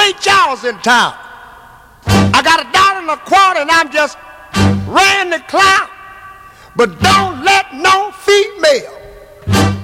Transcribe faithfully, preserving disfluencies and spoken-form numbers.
Ray Charles in town. I got a dollar and a quarter and I'm just ran the clown. But don't let no